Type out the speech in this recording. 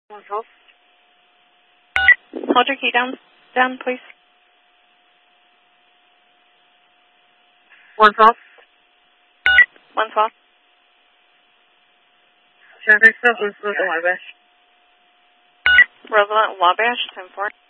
112. Hold your key down, please. 112. 112. Traffic stop, Roosevelt, Wabash. Roosevelt, Wabash, 10-4.